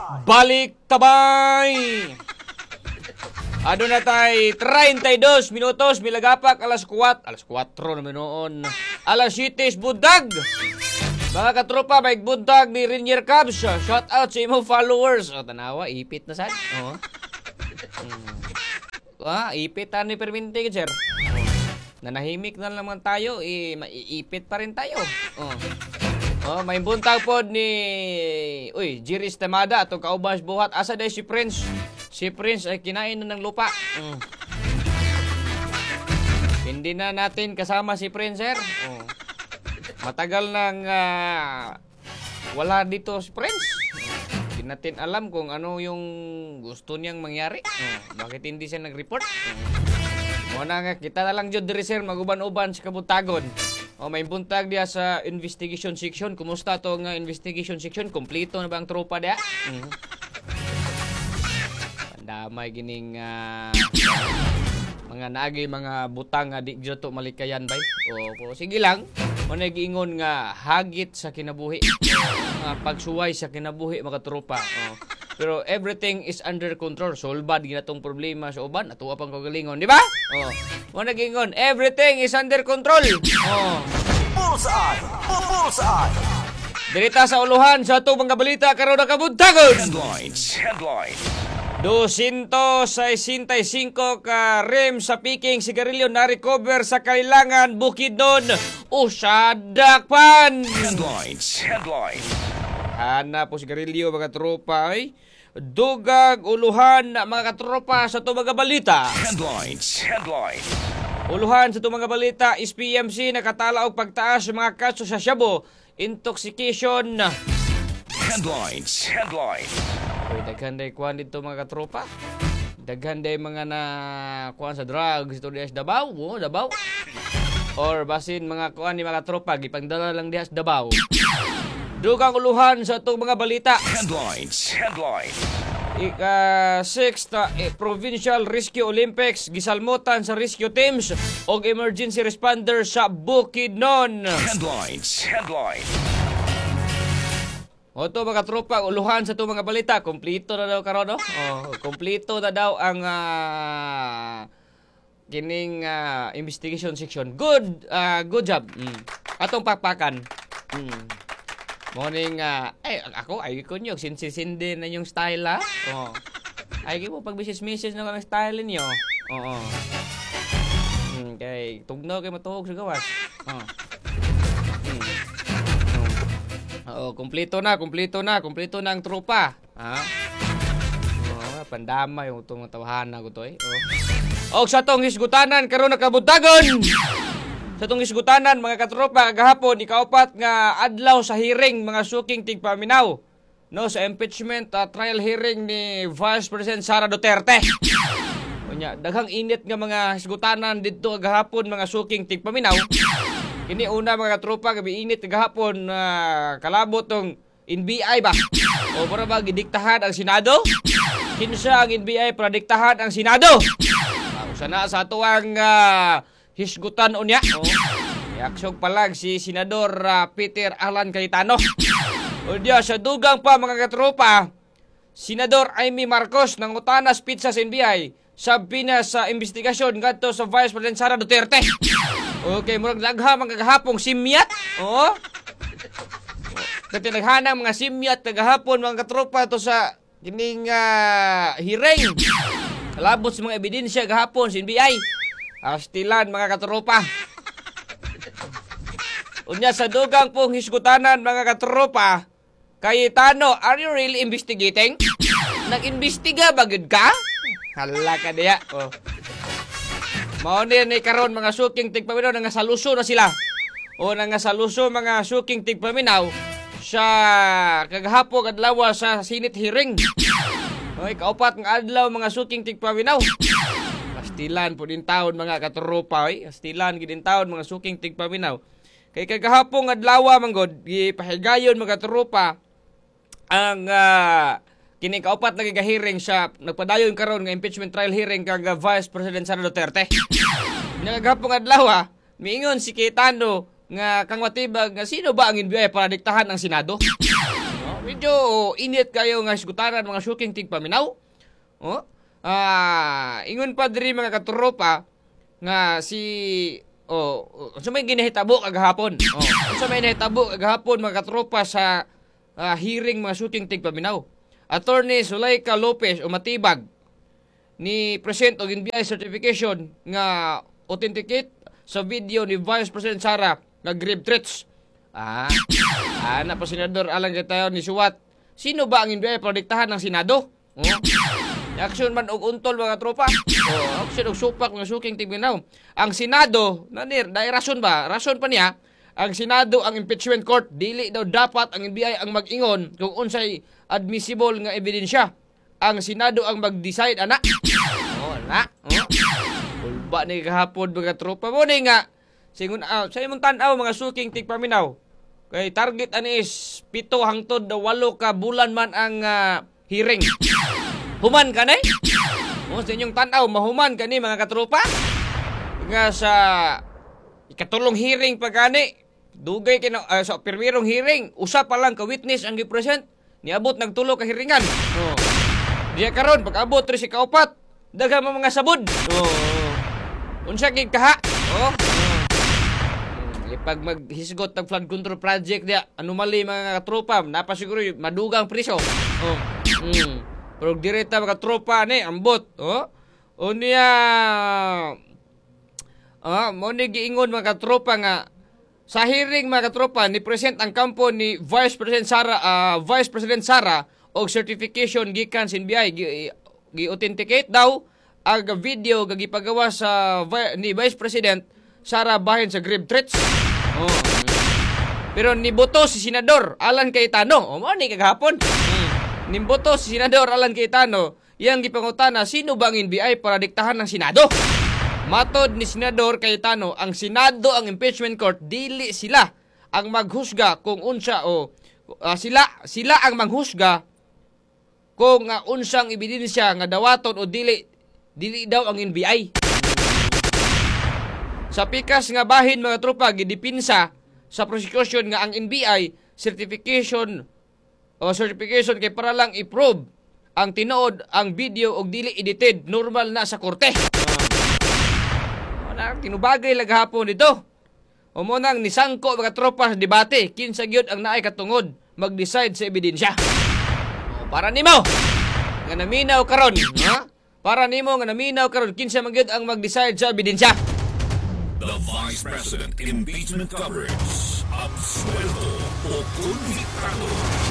Balik tabay! Ano na tay 32 minutos milagapak alas 4 naman noon. Alas 7 budag. Mga katropa may budag ni Rainier Cubs. Shout out sa imong followers. O tanawa ipit na sad. Oh. Ipit ni perminti sir. Nanahimik na naman tayo, maiipit pa rin tayo. May buntag pod ni Jiris Tamada atong kaubas buhat. Asa day si Prince? Si Prince ay kinain na ng lupa. Hindi na natin kasama si Prince, sir. Matagal nang wala dito si Prince. Hindi natin alam kung ano yung gusto niyang mangyari. Bakit hindi siya nag-report? Muna nga, kita na lang dyan diri, sir, maguban-uban sa kabutagon. May buntag diya sa investigation section. Kumusta to nga investigation section? Kompleto na ba ang tropa diya? Damay gining mga naagi mga butang nga di to malikayan bay. Sige lang. Muna giingon nga hagit sa kinabuhi. Pagsuway sa kinabuhi mga tropa. Pero everything is under control. Solbad ginatong problema sa uban. Atuwa pang kagalingon, di ba? Muna giingon everything is under control. Bullseye! Bullseye! Dirita sa uluhan sa atong mga balita karon na kabuntagon. Headline. 265 ka rim sa piking sigarilyo na recover sa Kailangan, Bukidnon, Usadakpan. Headline. Hana po sigarilyo mga tropa ay dugag uluhan mga katropa sa itong mga balita. Headline. Uluhan sa itong mga balita, SPMC nakatala og pagtaas sa mga kaso sa Shabu, intoxication. Headline. Daghan day kuan dito mga katropa. Daghan day mga na kuan sa drugs ito diha sa Davao, Davao. Or basin mga kuan ni mga tropa gipangdala lang diha sa Davao. Dugang uluhan sa itong mga balita. Headline. 6th Provincial Rescue Olympics gisalmutan sa rescue teams og emergency responder sa Bukidnon. Headline. Oto mga tropa, uluhan sa itong mga balita. Kompleto na daw karon, no? Kompleto na daw ang kining investigation section. Good job. Atong pakpakan. Morning, ako, ay ko nyo, sinsisindi na yung style, ha? Ay mo, pag message na kami style niyo. Kay, tugnaw kayo matuhog sa gawas. Kompleto na ang tropa. Pandama yung itong tawahan ko to O sa itong hisgutanan, karon nakabutagon. Sa itong hisgutanan, mga katropa, kagahapon, ikaupat nga adlaw sa hearing, mga suking tigpaminaw. No, sa impeachment trial hearing ni Vice President Sara Duterte. Daghang init nga mga hisgutanan dito kagahapon, mga suking tigpaminaw. Kini una mga tropa gabi init kagahapon kalabot tong NBI ba? O para ba gidiktahan ang Senado? Kinsa ang NBI para diktahan ang Senado? Sana sa tuwang hisgutan unya. Yaksog palag si Senador Peter Alan Cayetano. O diya sa dugang pa mga katropa, Senador Amy Marcos nangutana speech sa NBI. Sabi na sa investigasyon ngadto sa Vice President Sara Duterte. Okay, murag lagha mga kahapong simyat. Kati naghanang mga simyat kagahapon mga katropa to sa kining hearing. Kalabot sa mga ebidensya gahapon sa NBI. Astilan mga katropa. Unya sa dugang pong hisgutanan mga katropa, Cayetano, are you really investigating? Nag-imbestiga ba gud ka? Hala ka diya. Mao ni karon mga suking tigpaminaw nga saluso na sila. Nga saluso mga suking tigpaminaw sa kagahapon adlaw sa Senate hearing. Kaupat nga adlaw mga suking tigpaminaw. Pastilan po din taon mga katropa, pastilan gid din taon mga suking tigpaminaw. Kay kagahapon adlaw manggod gipahigayon mga katropa ang kini kaupat nagaga-hearing sa nagpadayon karon nga impeachment trial hearing kag Vice President Sara Duterte. Nagagapong adlaw miingon si Cayetano nga kang matibag nga sino ba ang NBI para diktahan ang Senado? Medyo init kayo nga isgutanan mga suking tigpaminaw. Oh. Ingon pa diri mga katropa nga si unsa may ginahitabo kagahapon. Unsa may nahitabo kagahapon mga katropa sa hearing mga suking tigpaminaw. Attorney Zulaika Lopez Matibag ni present og NBI certification nga authenticate sa video ni Vice President Sara nga grave threats. Na pa Senador Alan Cayetano ni Suwat. Sino ba ang NBI para diktahan ng Senado? Aksyon man og untol mga tropa. Aksyon og supak ng suking tigminaw. Ang Senado, dahil rason ba? Rason pa niya, ang Senado ang impeachment court, dili daw dapat ang NBI ang mag-ingon kung unsay admissible nga ebidensya. Ang Senado ang mag-decide, ana. Ulba ni kahapon mga tropa mo ni nga. Singon sa imong tan-aw mga suking tigpaminaw. Kay target ani is 7 hangtod 8 ka bulan man ang hearing. Human ka ni? Sa inyong tan-aw mahuman ka ni mga katropa. Nga sa ikatulong hearing pa gani. Dugay sa pirmirong hearing, usa pa lang ka witness ang gi-present. Niabot nagtulo ka hearingan. Diya karon pag-abot ri si kaupat, daghang mga sabod. Unsa gid kaha? Pag maghisgot ng flood control project dia, anomaly mga katropa, napasiguro madugang priso. Pero direta mga tropa ni ambot. Unya mo ni giingon mga katropa nga sa hearing mga katropa ni present ang kampo ni Vice President Sara og certification gikan sa NBI gi-authenticate daw ang video nga gipagawa sa ni Vice President Sara bahin sa grave threats. Pero niboto si Senador Alan Cayetano. Mo ni kagahapon. Nimboto si Senador Alan Cayetano, iyang gipangutana sino ba ang NBI para diktahan ng Senado? Matod ni Senador Cayetano, ang Senado ang impeachment court, dili sila ang maghusga kung unsa sila ang manghusga kung unsang ebidensya nga dawaton o dili daw ang NBI. Sa pikas nga bahin mga tropa gidipinsa sa prosecution nga ang NBI certification kay para lang i-prove ang tinuod ang video og dili edited normal na sa korte. Tinubagay laghapon dito. Mo nang nisangko mga tropa sa debate kinsa gyud ang naay katungod mag-decide sa ebidensya. Para nimo nga naminaw karon, Para nimo nga naminaw karon kinsa man gyud ang mag-decide sa ebidensya. The Vice President Impeachment Coverage. Absuelto o convictado.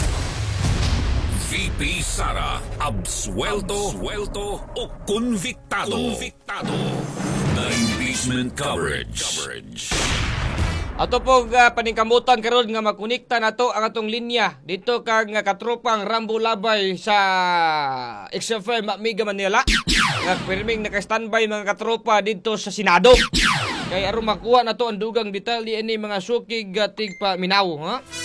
VP Sara, absuelto o convictado. The Impeachment Coverage. Ato po paningkamutan karon nga makunikta nato ang atong linya dito kag nga katropang Rambo Labay sa XFM Mega Manila. Nga pirming naka-standby mga katropa dito sa Senado. Kay aron makuha nato ang dugang detalye ini mga sukig tigpaminaw,